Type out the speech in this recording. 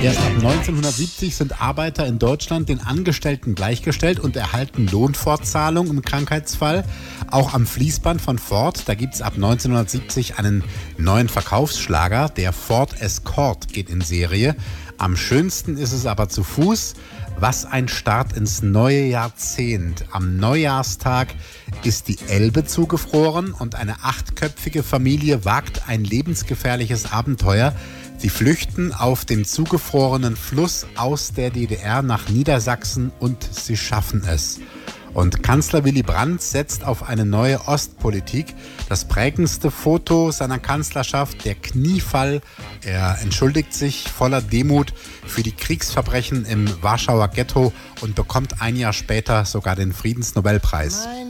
Erst ab 1970 sind Arbeiter in Deutschland den Angestellten gleichgestellt und erhalten Lohnfortzahlung im Krankheitsfall. Auch am Fließband von Ford, da gibt es ab 1970 einen neuen Verkaufsschlager. Der Ford Escort geht in Serie. Am schönsten ist es aber zu Fuß. Was ein Start ins neue Jahrzehnt. Am Neujahrstag ist die Elbe zugefroren und eine 8-köpfige Familie wagt ein lebensgefährliches Abenteuer. Sie flüchten auf dem zugefrorenen Fluss aus der DDR nach Niedersachsen und sie schaffen es. Und Kanzler Willy Brandt setzt auf eine neue Ostpolitik. Das prägendste Foto seiner Kanzlerschaft, der Kniefall. Er entschuldigt sich voller Demut für die Kriegsverbrechen im Warschauer Ghetto und bekommt ein Jahr später sogar den Friedensnobelpreis.